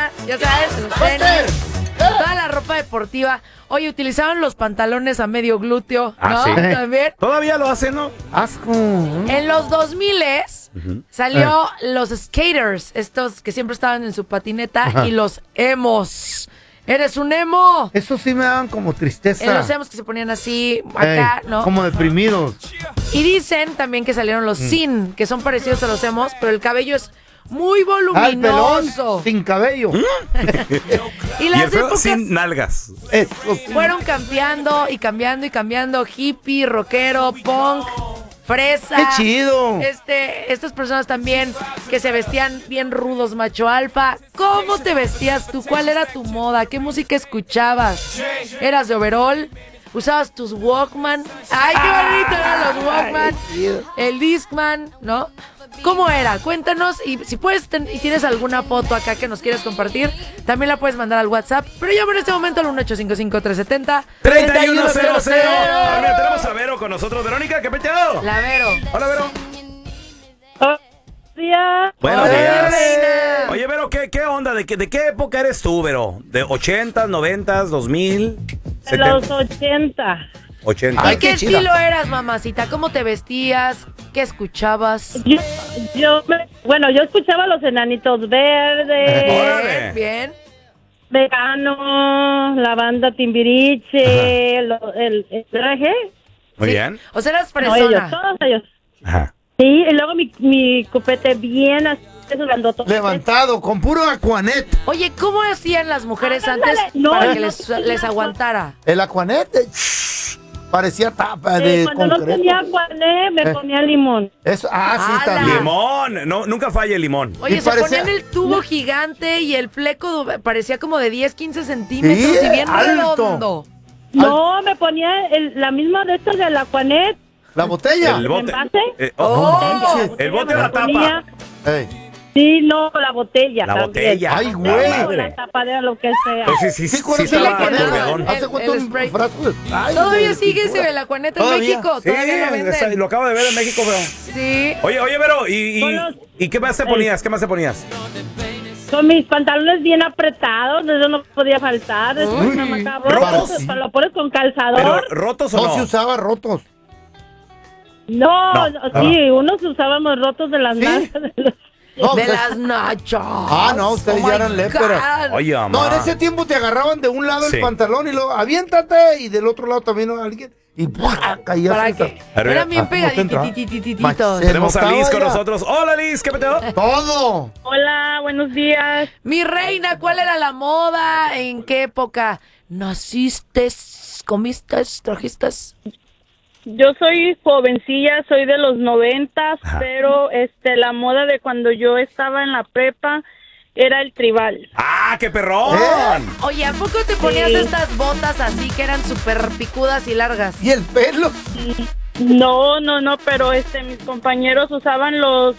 ya sabes, los tenis, toda la ropa deportiva. Oye, utilizaban los pantalones a medio glúteo, ¿no? Sí. También. Todavía lo hacen, ¿no? Asco. En los 2000s salió los skaters, estos que siempre estaban en su patineta, y los emos. ¡Eres un emo! Eso sí me daban como tristeza. En los emos que se ponían así, acá, ¿no? Como deprimidos. Y dicen también que salieron los sin, que son parecidos a los emos, pero el cabello es muy voluminoso. Pelón, sin cabello. Y Y las el feo épocas sin nalgas. Eso sí. fueron cambiando y cambiando y cambiando. Hippie, rockero, punk, fresa. ¡Qué chido! Estas personas también que se vestían bien rudos, macho alfa. ¿Cómo te vestías tú? ¿Cuál era tu moda? ¿Qué música escuchabas? ¿Eras de overall? ¿Usabas tus Walkman? ¡Ay, qué bonito eran los Walkman! El Discman, ¿no? ¿Cómo era? Cuéntanos, y si puedes y tienes alguna foto acá que nos quieres compartir, también la puedes mandar al WhatsApp. Pero llama en este momento al 1-855-370-3100. 3100. Mira, tenemos a Vero con nosotros. Verónica, ¿qué peteado? La Vero. Hola, Vero. Buenos días. Buenos Hola, días. reina. Oye, Vero, ¿qué onda? ¿De qué época eres tú, Vero? ¿De 80s, 90s, 2000? De los 80. 80. ¿Y Ay, qué qué chida. estilo eras, mamacita? ¿Cómo te vestías? ¿Qué escuchabas? Yo escuchaba los Enanitos Verdes, Órale. Bien. Vegano, la banda Timbiriche, el traje. Muy Sí. bien. O sea, eras No, ellos, fresona. todos ellos. Ajá. Sí, y luego mi copete bien así, esos grandototes. Levantado, con puro Aquanet. Oye, ¿cómo hacían las mujeres antes No, para no, que les aguantara? El Aquanet parecía tapa de Cuando no concreto. tenía Juané, me ponía limón. Eso, sí, ¡Hala! también. Limón. No, nunca falla el limón. Oye, Y se parecía- ponían el tubo gigante y el fleco parecía como de 10, 15 centímetros Sí, y bien alto. redondo. No, me ponía la misma de estas de la Juanet. La botella. El bote. envase? Oh, el bote de la tapa. Ey. Sí, no, la botella. La también. botella. Ay, La güey. madre. La tapadera, lo que sea. Pues sí, Sí, conocí estaba la que Aquanet. turbedón. el- ¿Hace cuánto el un spray. frasco de spray? Todavía de sigue pintura? ese la cuaneta en ¿Todavía? México. Sí, Todavía lo venden. lo acabo de ver en México, pero. Sí. Oye, Vero, ¿y qué más te ponías? ¿Qué más te ponías? Con mis pantalones bien apretados, eso no podía faltar. Después Uy. me mataba ¿Rotos? lo pones con ¿Pero calzador. rotos o No no? se usaba rotos. No, No. sí, unos usábamos rotos de las ¿Sí? nalgas. No, De pues- las nachas. No, ustedes Oh ya my eran léperas. God. Oye, No, mamá. en ese tiempo te agarraban de un lado Sí. el pantalón y luego aviéntate y del otro lado también alguien y ¡buah! Caías ¿Para en esa- qué? Arriba. Eran bien Ah, ¿cómo te entra? pegaditititititos. Se Tenemos a notaba Liz con ya. nosotros. Hola, Liz, ¿qué peteo? Todo. Hola, buenos días. Mi reina, ¿cuál era la moda? ¿En qué época naciste? ¿Comiste? ¿Trajiste? Yo soy jovencilla, soy de los 90, Ajá. pero la moda de cuando yo estaba en la prepa era el tribal. ¡Ah, qué perrón! Oye, ¿a poco te ponías Sí. estas botas así que eran súper picudas y largas? Y el pelo. No, pero mis compañeros usaban los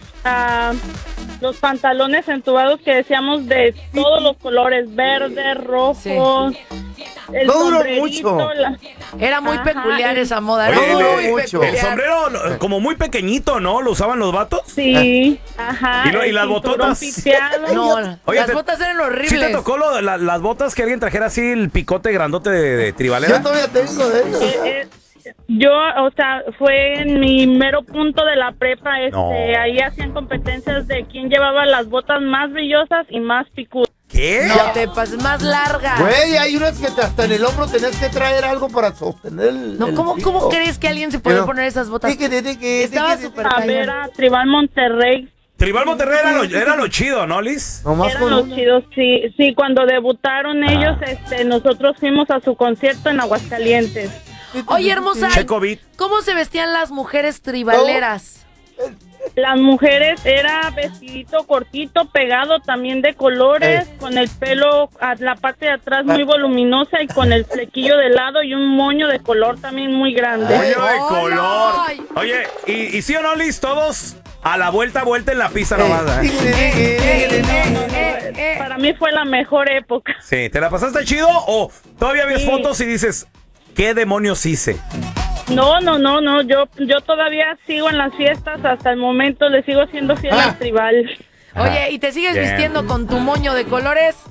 pantalones entubados que decíamos de todos los colores, verde, rojo, el No duró sombrerito, mucho. Era muy Ajá, peculiar esa moda. Oye, Era muy mucho. El peculiar. sombrero como muy pequeñito, ¿no? ¿Lo usaban los vatos? Sí, ajá. ¿Y el las cinturón bototas? piteado. No, Oye, las botas eran horribles. ¿Sí te tocó las botas que alguien trajera así el picote grandote de tribalera? Yo todavía tengo de ellos. Yo, fue en mi mero punto de la prepa, No. ahí hacían competencias de quién llevaba las botas más brillosas y más picudas. ¿Qué? No te pases, más largas. Güey, hay unas que hasta en el hombro tenías que traer algo para sostener el. No, el ¿cómo pico. crees que alguien se puede Pero- poner esas botas? Estaba súper A ver, cañón. a Tribal Monterrey, Tribal Monterrey era lo chido, ¿no, Liz? Nomás eran con los una. chidos, sí, cuando debutaron ellos, nosotros fuimos a su concierto en Aguascalientes. Oye, hermosa, Checo Beat. ¿cómo se vestían las mujeres tribaleras? Las mujeres era vestidito cortito, pegado también de colores, con el pelo a la parte de atrás muy voluminosa y con el flequillo de lado y un moño de color también muy grande. Moño de Ay, color. ay. Oye, ¿y sí o no, Liz? Todos a la vuelta en la pista nomás. Para mí fue la mejor época. Sí, ¿te la pasaste chido o todavía ves Sí. fotos y dices, ¿qué demonios hice? No, yo todavía sigo en las fiestas, hasta el momento le sigo siendo fiel al tribal. Oye, ¿y te sigues Bien. vistiendo con tu moño de colores?